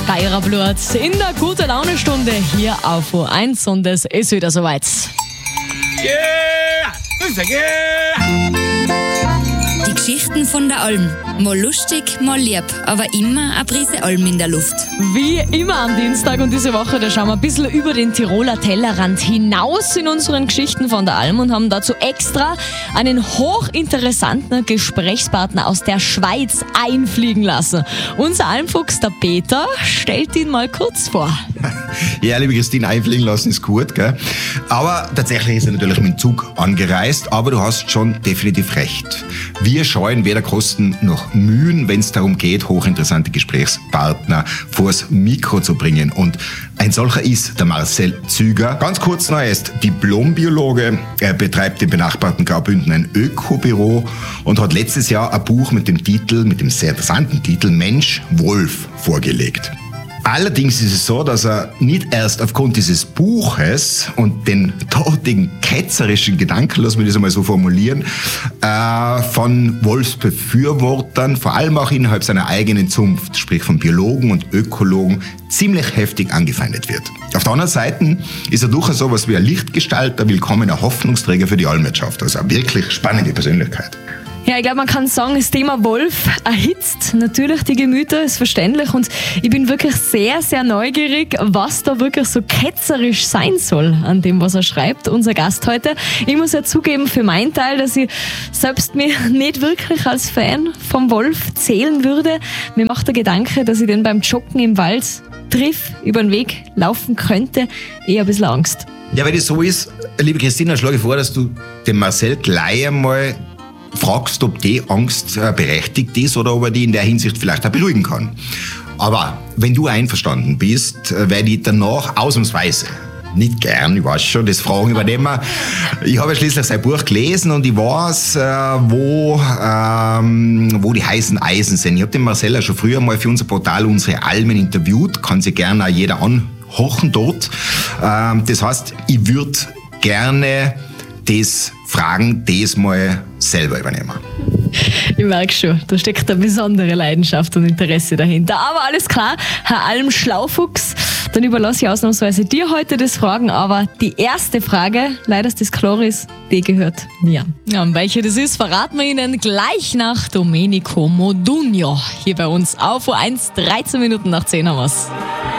Steirer Blut in der Gute-Laune-Stunde hier auf O1 und es ist wieder soweit. Yeah! Die Geschichten von der Alm. Mal lustig, mal lieb, aber immer eine Prise Alm in der Luft. Wie immer am Dienstag und diese Woche, da schauen wir ein bisschen über den Tiroler Tellerrand hinaus in unseren Geschichten von der Alm und haben dazu extra einen hochinteressanten Gesprächspartner aus der Schweiz einfliegen lassen. Unser Almfuchs, der Peter, stellt ihn mal kurz vor. Ja, liebe Christine, einfliegen lassen ist gut, gell? Aber tatsächlich ist er natürlich mit dem Zug angereist, aber du hast schon definitiv recht. Wir scheuen weder Kosten noch Mühen, wenn es darum geht, hochinteressante Gesprächspartner vors Mikro zu bringen. Und ein solcher ist der Marcel Züger. Ganz kurz noch, er ist Diplombiologe, er betreibt im benachbarten Graubünden ein Ökobüro und hat letztes Jahr ein Buch mit dem sehr interessanten Titel Mensch, Wolf vorgelegt. Allerdings ist es so, dass er nicht erst aufgrund dieses Buches und den dortigen ketzerischen Gedanken, lass mich das einmal so formulieren, von Wolfsbefürwortern, vor allem auch innerhalb seiner eigenen Zunft, sprich von Biologen und Ökologen, ziemlich heftig angefeindet wird. Auf der anderen Seite ist er durchaus sowas wie ein Lichtgestalter, willkommener Hoffnungsträger für die Almwirtschaft. Also eine wirklich spannende Persönlichkeit. Ja, ich glaube, man kann sagen, das Thema Wolf erhitzt natürlich die Gemüter, ist verständlich und ich bin wirklich sehr, sehr neugierig, was da wirklich so ketzerisch sein soll an dem, was er schreibt, unser Gast heute. Ich muss ja zugeben, für meinen Teil, dass ich selbst mich nicht wirklich als Fan vom Wolf zählen würde. Mir macht der Gedanke, dass ich den beim Joggen im Wald triff, über den Weg laufen könnte, eher ein bisschen Angst. Ja, wenn das so ist, liebe Christina, schlage ich vor, dass du den Marcel gleich einmal fragst, ob die Angst berechtigt ist oder ob er die in der Hinsicht vielleicht auch beruhigen kann. Aber wenn du einverstanden bist, werde ich danach ausnahmsweise, nicht gern, ich weiß schon, das Fragen übernehmen. Ich habe ja schließlich sein Buch gelesen und ich weiß, wo die heißen Eisen sind. Ich habe den Marcel ja schon früher mal für unser Portal Unsere Almen interviewt, kann sich gerne auch jeder anhorchen dort. Das heißt, ich würde gerne das Fragen, das mal selber übernehmen. Ich merke schon, da steckt eine besondere Leidenschaft und Interesse dahinter. Aber alles klar, Herr Alm-Schlaufuchs, dann überlasse ich ausnahmsweise dir heute das Fragen. Aber die erste Frage, leider ist das Chloris, die gehört mir. Ja, und welche das ist, verraten wir Ihnen gleich nach Domenico Modugno. Hier bei uns auf O1, 13 Minuten nach 10 haben wir's.